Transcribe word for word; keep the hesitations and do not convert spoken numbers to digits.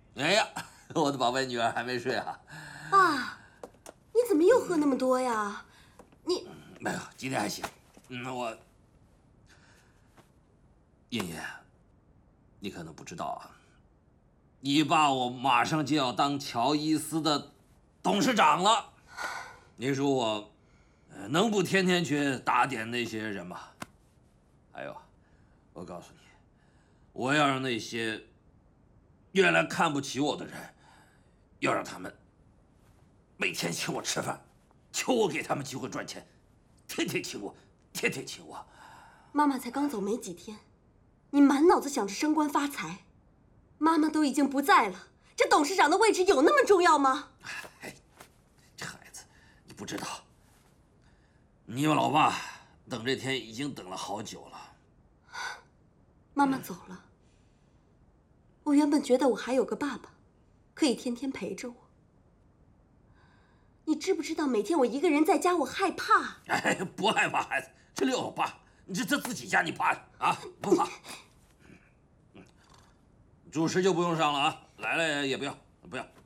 哎呀，我的宝贝女儿还没睡啊？ 爸，你怎么又喝那么多呀？你没有，今天还行。嗯，我燕燕，你可能不知道啊，你爸我马上就要当乔伊斯的董事长了。你说我能不天天去打点那些人吗？还有，我告诉你，我要让那些原来看不起我的人，要让他们每天请我吃饭，求我给他们机会赚钱，天天请我，天天请我。 妈妈才刚走没几天，你满脑子想着升官发财，妈妈都已经不在了，这董事长的位置有那么重要吗？ 哎，这孩子，你不知道，你们老爸等这天已经等了好久了。 妈妈走了，我原本觉得我还有个爸爸，可以天天陪着我。你知不知道每天我一个人在家，我害怕。 哎，不害怕，孩子，这里有爸，你这这自己家你怕啊？不怕。主食就不用上了啊，来了也不要，不要。